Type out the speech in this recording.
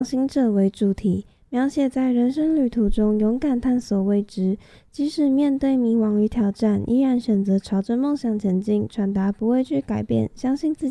行者为主题，描写在人生旅途中勇敢探索未知，即使面对迷惘与挑战，依然选择朝着梦想前进，传达不畏惧改变，相信自己。